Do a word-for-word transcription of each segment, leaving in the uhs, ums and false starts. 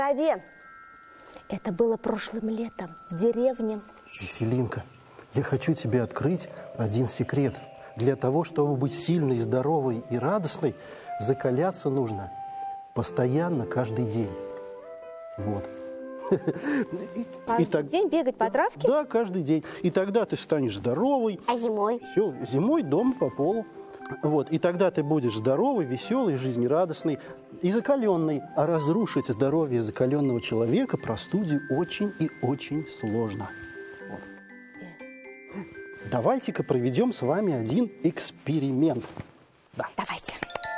траве. Это было прошлым летом в деревне. Веселинка, я хочу тебе открыть один секрет. Для того, чтобы быть сильной, здоровой и радостной, закаляться нужно постоянно, каждый день. Вот. Каждый так... день бегать по травке? Да, каждый день. И тогда ты станешь здоровой. А зимой? Все, зимой дома по полу. Вот. И тогда ты будешь здоровый, веселый, жизнерадостный и закаленный. А разрушить здоровье закаленного человека простуде очень и очень сложно. Вот. Давайте-ка проведем с вами один эксперимент. Да. Давайте.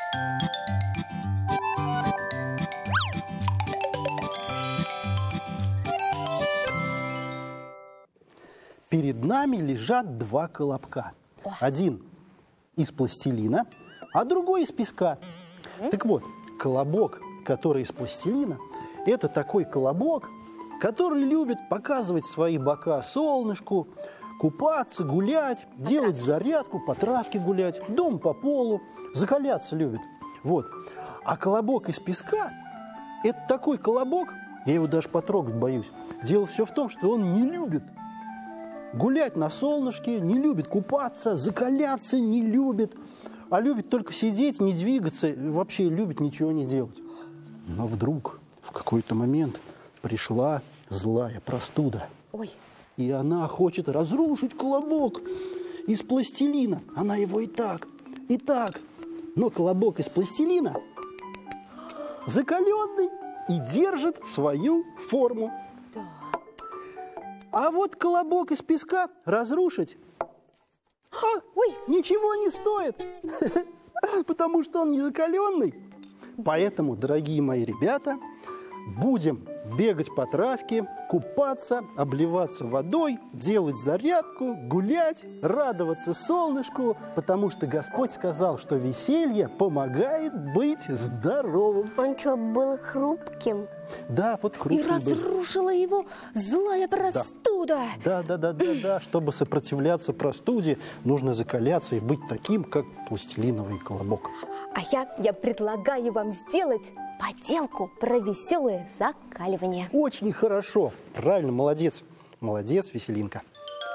Перед нами лежат два колобка. Один из пластилина, а другой из песка. Mm-hmm. Так вот, колобок, который из пластилина, это такой колобок, который любит показывать свои бока солнышку, купаться, гулять, по делать травке. Зарядку, по травке гулять, дом по полу, закаляться любит. Вот. А колобок из песка, это такой колобок, я его даже потрогать боюсь. Дело все в том, что он не любит гулять на солнышке, не любит купаться, закаляться не любит, а любит только сидеть, не двигаться, и вообще любит ничего не делать. Но вдруг в какой-то момент пришла злая простуда. Ой. И она хочет разрушить колобок из пластилина. Она его и так, и так. Но колобок из пластилина закаленный и держит свою форму. Да. А вот колобок из песка разрушить а, Ой. ничего не стоит, потому что он не закаленный. Поэтому, дорогие мои ребята, будем бегать по травке, купаться, обливаться водой, делать зарядку, гулять, радоваться солнышку, потому что Господь сказал, что веселье помогает быть здоровым. Он что, был хрупким? Да, вот хрупкий И разрушила был. его злая простуда. Да, да, да, да, да. Чтобы сопротивляться простуде, нужно закаляться и быть таким, как пластилиновый колобок. А я, я предлагаю вам сделать поделку про веселое закаливание. Очень хорошо. Правильно, молодец. Молодец, Веселинка.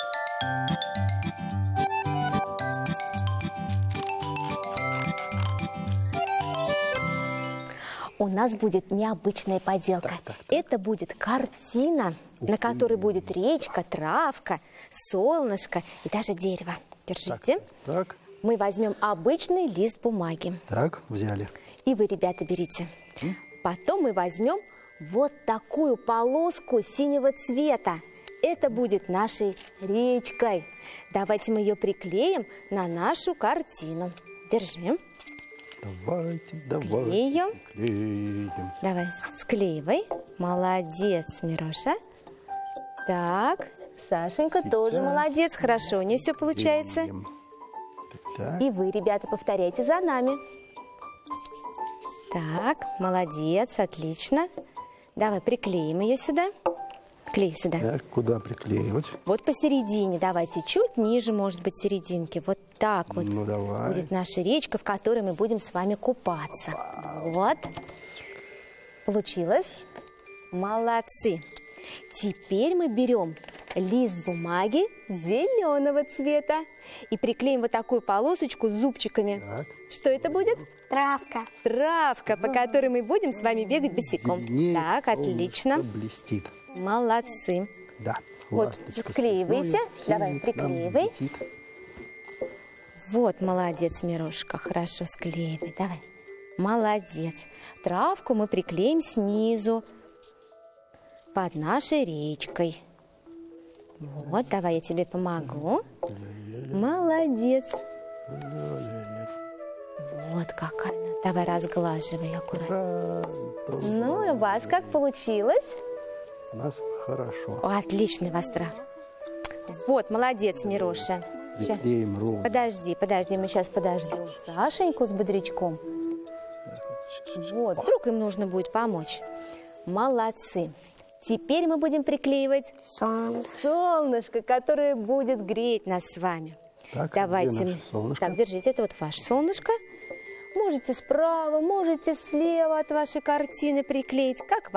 У нас будет необычная поделка. Так, так, так. Это будет картина, Ух на которой ты. будет речка, травка, солнышко и даже дерево. Держите. Так, так. Мы возьмем обычный лист бумаги. Так, взяли. И вы, ребята, берите. М? Потом мы возьмем вот такую полоску синего цвета. Это будет нашей речкой. Давайте мы ее приклеим на нашу картину. Держи. Давайте, давайте. Клеим. Клеим. Давай, склеивай. Молодец, Мироша. Так, Сашенька Сейчас. тоже молодец. Хорошо, у нее все получается. Клеим. Так. И вы, ребята, повторяйте за нами. Так, молодец, отлично. Давай приклеим ее сюда. Клей сюда. Так, куда приклеивать? Вот посередине, давайте, чуть ниже, может быть, серединки. Вот так вот ну, давай. будет наша речка, в которой мы будем с вами купаться. Вау. Вот. Получилось? Молодцы. Теперь мы берем лист бумаги зеленого цвета и приклеим вот такую полосочку с зубчиками. Так. Что это будет? Травка. Травка, по которой мы будем с вами бегать босиком. Зеленее, так, отлично. Блестит. Молодцы. Да. Вот, склеивайте. Давай, приклеивай. Вот, молодец, Мирошка. Хорошо склеивай. Давай. Молодец. Травку мы приклеим снизу под нашей речкой. Вот, давай я тебе помогу. Молодец. Вот какая она. Давай разглаживай аккуратно. Ну, и у вас как получилось? У нас хорошо. О, отличный вострав. Вот, молодец, Мироша. Приклеим ровно. Подожди, подожди, мы сейчас подождем Сашеньку с бодрячком. Вот, вдруг им нужно будет помочь. Молодцы. Теперь мы будем приклеивать солнышко, солнышко, которое будет греть нас с вами. Так, давайте. Где наше солнышко? Так, держите, это вот ваше солнышко. Можете справа, можете слева от вашей картины приклеить, как вам